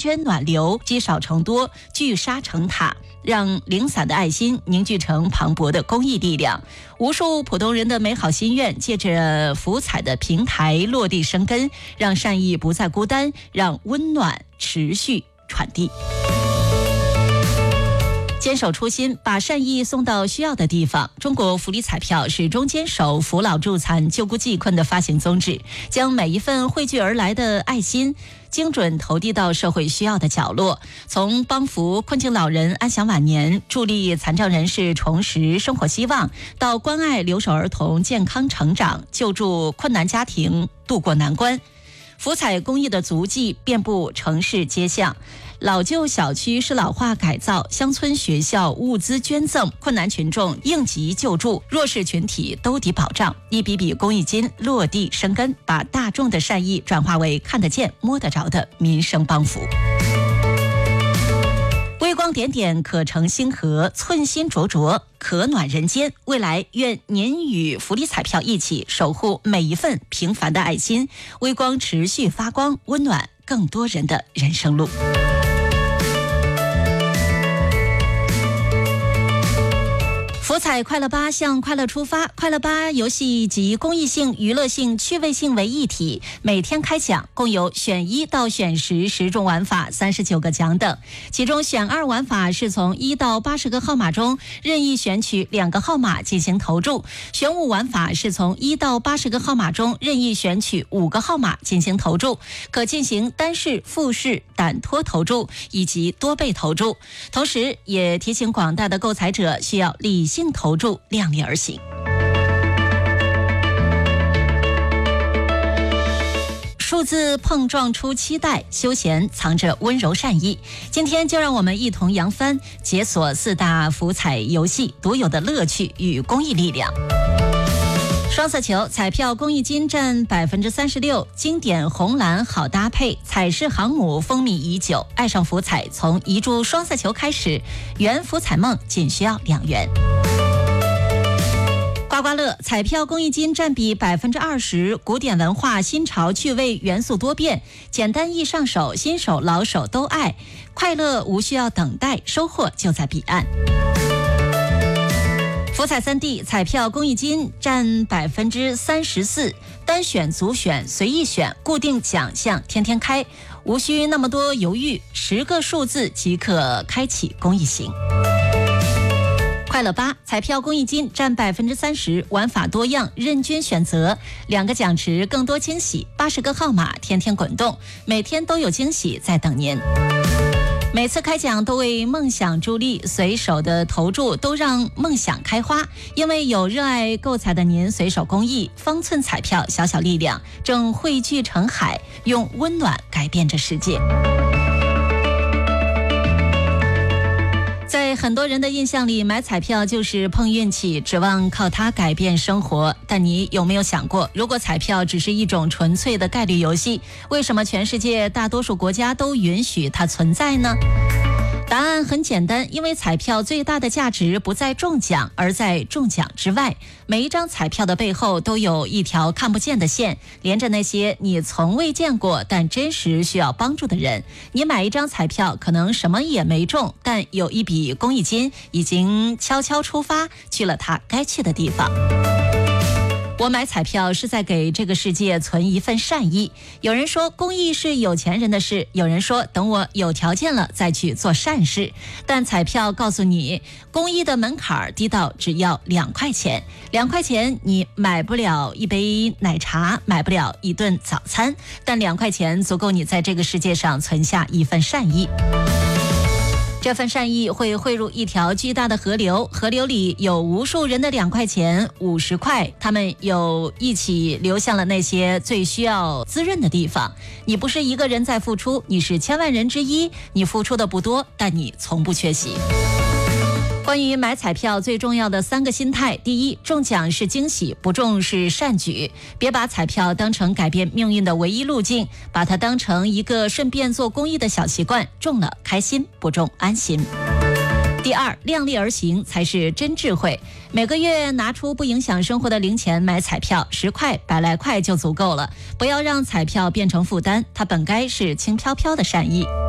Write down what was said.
涓暖流，积少成多，聚沙成塔，让零散的爱心凝聚成磅礴的公益力量。无数普通人的美好心愿借着福彩的平台落地生根，让善意不再孤单，让温暖持续传递。坚守初心，把善意送到需要的地方。中国福利彩票始终坚守扶老助残、救孤济困的发行宗旨，将每一份汇聚而来的爱心精准投递到社会需要的角落，从帮扶困境老人安享晚年，助力残障人士重拾生活希望，到关爱留守儿童健康成长，救助困难家庭渡过难关。福彩公益的足迹遍布城市街巷，老旧小区是老化改造，乡村学校物资捐赠，困难群众应急救助，弱势群体兜底保障，一笔笔公益金落地生根，把大众的善意转化为看得见摸得着的民生帮扶。微光点点可成星河，寸心灼灼可暖人间。未来愿您与福利彩票一起守护每一份平凡的爱心，微光持续发光，温暖更多人的人生路。福彩快乐吧向快乐出发，快乐吧游戏集公益性、娱乐性、趣味性为一体，每天开奖，共有选1到选10种玩法，39个奖等。其中选2玩法是从1到80个号码中任意选取2个号码进行投注，选5玩法是从1到80个号码中任意选取5个号码进行投注，可进行单式、复式、胆托投注以及多倍投注。同时也提醒广大的购彩者需要理性投注，量力而行。数字碰撞出期待，休闲藏着温柔善意。今天就让我们一同扬帆，解锁4大福彩游戏独有的乐趣与公益力量。双色球彩票公益金占36%，经典红蓝好搭配，彩饰航母风靡已久。爱上福彩，从一注双色球开始，圆福彩梦仅需要2元。刮刮乐彩票公益金占比20%，古典文化新潮趣味元素多变，简单易上手，新手老手都爱，快乐无需要等待，收获就在彼岸。福彩3D 彩票公益金占34%，单选、组选、随意选，固定奖项天天开，无需那么多犹豫，10个数字即可开启公益行。快乐吧彩票公益金占30%，玩法多样，任君选择，2个奖池更多惊喜，80个号码天天滚动，每天都有惊喜在等您。每次开奖都为梦想助力，随手的投注都让梦想开花。因为有热爱购彩的您随手公益，方寸彩票小小力量正汇聚成海，用温暖改变这世界。在很多人的印象里，买彩票就是碰运气，指望靠它改变生活。但你有没有想过，如果彩票只是一种纯粹的概率游戏，为什么全世界大多数国家都允许它存在呢？答案很简单，因为彩票最大的价值不在中奖，而在中奖之外。每一张彩票的背后都有一条看不见的线，连着那些你从未见过但真实需要帮助的人。你买一张彩票可能什么也没中，但有一笔公益金已经悄悄出发，去了它该去的地方。我买彩票是在给这个世界存一份善意。有人说公益是有钱人的事，有人说等我有条件了再去做善事。但彩票告诉你，公益的门槛低到只要2块钱，2块钱你买不了一杯奶茶，买不了一顿早餐，但2块钱足够你在这个世界上存下一份善意。这份善意会汇入一条巨大的河流，河流里有无数人的2块钱、50块，他们又一起流向了那些最需要滋润的地方。你不是一个人在付出，你是千万人之一，你付出的不多，但你从不缺席。关于买彩票最重要的3个心态：第一，中奖是惊喜，不中是善举。别把彩票当成改变命运的唯一路径，把它当成一个顺便做公益的小习惯，中了开心，不中安心。第二，量力而行才是真智慧。每个月拿出不影响生活的零钱买彩票，10块、100来块就足够了。不要让彩票变成负担，它本该是轻飘飘的善意。